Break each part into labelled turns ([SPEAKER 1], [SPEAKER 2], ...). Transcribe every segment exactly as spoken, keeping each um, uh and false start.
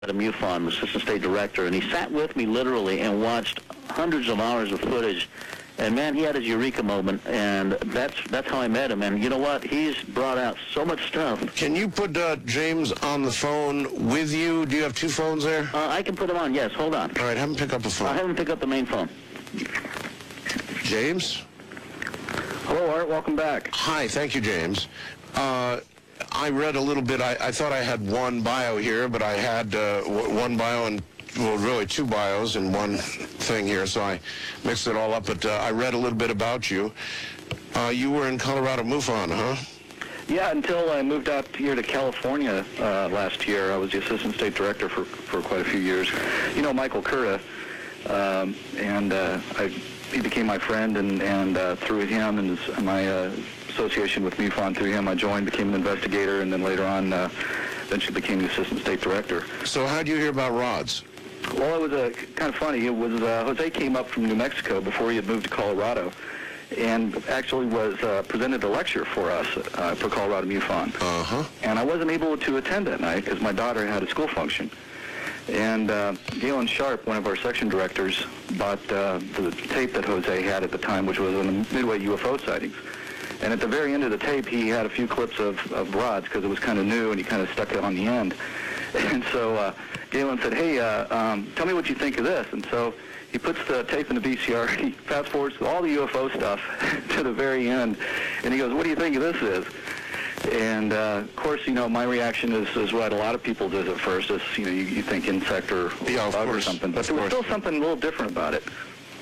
[SPEAKER 1] at MUFON, assistant state director, and he sat with me literally and watched hundreds of hours of footage. And man, he had his eureka moment, and that's that's how I met him. And you know what? He's brought out so much stuff.
[SPEAKER 2] Can you put uh, James on the phone with you? Do you have two phones there?
[SPEAKER 1] Uh, I can put him on. Yes. Hold on.
[SPEAKER 2] All right, have him pick up the phone.
[SPEAKER 1] I'll have him pick up the main phone.
[SPEAKER 2] James?
[SPEAKER 3] Hello, Art. Welcome back.
[SPEAKER 2] Hi. Thank you, James. Uh, I read a little bit. I, I thought I had one bio here, but I had uh, w one bio and, well, really two bios in one thing here, so I mixed it all up. But uh, I read a little bit about you. Uh, you were in Colorado MUFON, huh?
[SPEAKER 3] Yeah, until I moved out here to California uh, last year. I was the assistant state director for, for quite a few years. You know Michael Curta, um, and uh, I, he became my friend, and, and uh, through him and his, my uh, association with MUFON, through him I joined, became an investigator, and then later on uh, eventually became the assistant state director.
[SPEAKER 2] So how did you hear about rods?
[SPEAKER 3] Well, it was uh, kind of funny. It was uh, Jose came up from New Mexico before he had moved to Colorado, and actually was uh, presented a lecture for us uh, for Colorado MUFON.
[SPEAKER 2] Uh-huh.
[SPEAKER 3] And I wasn't able to attend that night because my daughter had a school function. And uh, Galen Sharp, one of our section directors, bought uh, the tape that Jose had at the time, which was on the Midway U F O sightings. And at the very end of the tape, he had a few clips of, of rods because it was kind of new, and he kind of stuck it on the end. And so uh, Galen said, hey, uh, um, tell me what you think of this. And so he puts the tape in the V C R, he fast forwards through all the U F O stuff to the very end, and he goes, what do you think of this is? And uh, of course, you know, my reaction is, is what a lot of people did at first, is, you know, you, you think insect or
[SPEAKER 2] yeah,
[SPEAKER 3] bug or something, but there was still something a little different about it.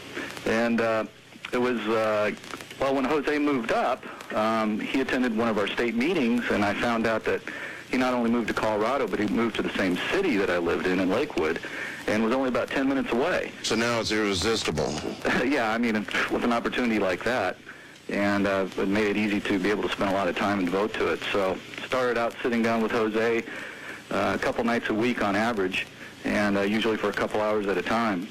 [SPEAKER 3] And uh, it was, uh, well, when Jose moved up, um, he attended one of our state meetings, and I found out that he not only moved to Colorado, but he moved to the same city that I lived in, in Lakewood, and was only about ten minutes away.
[SPEAKER 2] So now it's irresistible.
[SPEAKER 3] Yeah, I mean, with an opportunity like that, and uh, it made it easy to be able to spend a lot of time and devote to it. So started out sitting down with Jose uh, a couple nights a week on average, and uh, usually for a couple hours at a time.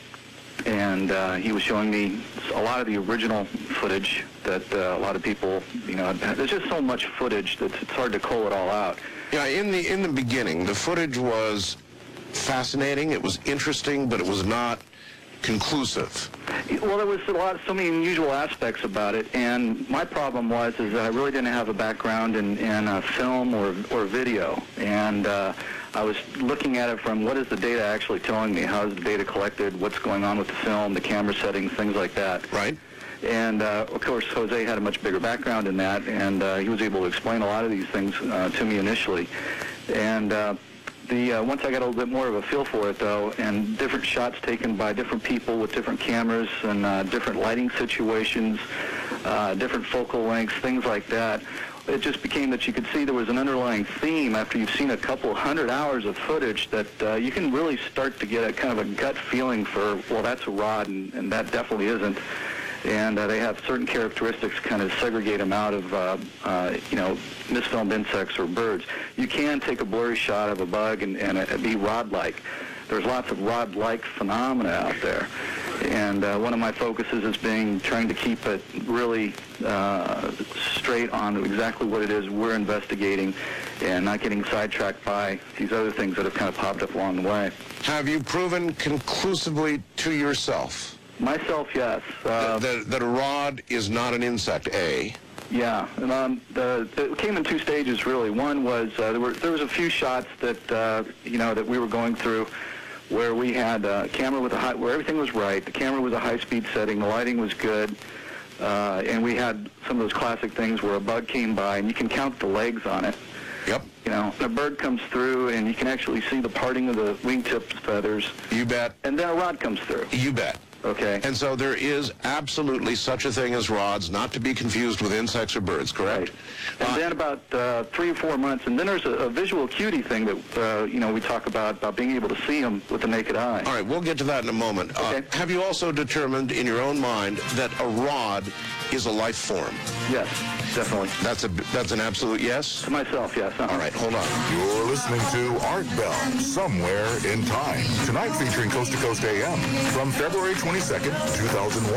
[SPEAKER 3] And uh, he was showing me a lot of the original footage that uh, a lot of people, you know, there's just so much footage that it's hard to cull it all out.
[SPEAKER 2] Yeah, in the in the beginning, the footage was fascinating. It was interesting, but it was not conclusive.
[SPEAKER 3] Well, there was a lot, so many unusual aspects about it, and my problem was is that I really didn't have a background in, in uh, film or or video, and uh, I was looking at it from what is the data actually telling me, how is the data collected, what's going on with the film, the camera settings, things like that.
[SPEAKER 2] Right.
[SPEAKER 3] And uh, of course, Jose had a much bigger background in that, and uh, he was able to explain a lot of these things uh, to me initially. And uh, the uh, once I got a little bit more of a feel for it, though, and different shots taken by different people with different cameras and uh, different lighting situations, uh, different focal lengths, things like that, it just became that you could see there was an underlying theme after you've seen a couple hundred hours of footage that uh, you can really start to get a kind of a gut feeling for, well, that's a rod, and, and that definitely isn't. And uh, they have certain characteristics kind of segregate them out of, uh, uh, you know, misfilmed insects or birds. You can take a blurry shot of a bug and, and it be rod-like. There's lots of rod-like phenomena out there. And uh, one of my focuses is being trying to keep it really uh, straight on exactly what it is we're investigating and not getting sidetracked by these other things that have kind of popped up along the way.
[SPEAKER 2] Have you proven conclusively to yourself
[SPEAKER 3] Myself, yes. Uh,
[SPEAKER 2] that, that a rod is not an insect, A?
[SPEAKER 3] Yeah, and, um, the, the, it came in two stages, really. One was uh, there were there was a few shots that uh, you know that we were going through, where we had a camera with a high, where everything was right. The camera was a high-speed setting. The lighting was good, uh, and we had some of those classic things where a bug came by, and you can count the legs on it.
[SPEAKER 2] Yep.
[SPEAKER 3] You know, a bird comes through, and you can actually see the parting of the wingtips feathers.
[SPEAKER 2] You bet.
[SPEAKER 3] And then a rod comes through.
[SPEAKER 2] You bet.
[SPEAKER 3] Okay.
[SPEAKER 2] And so there is absolutely such a thing as rods, not to be confused with insects or birds, correct?
[SPEAKER 3] Right. And uh, then about uh, three or four months, and then there's a, a visual acuity thing that, uh, you know, we talk about, about being able to see them with the naked eye.
[SPEAKER 2] All right, we'll get to that in a moment.
[SPEAKER 3] Okay.
[SPEAKER 2] Uh, have you also determined in your own mind that a rod is a life form?
[SPEAKER 3] Yes, definitely.
[SPEAKER 2] That's a that's an absolute yes?
[SPEAKER 3] To myself, yes. Uh-huh.
[SPEAKER 2] All right, hold on.
[SPEAKER 4] You're listening to Art Bell, Somewhere in Time. Tonight featuring Coast to Coast A M from February twenty-second, two thousand one.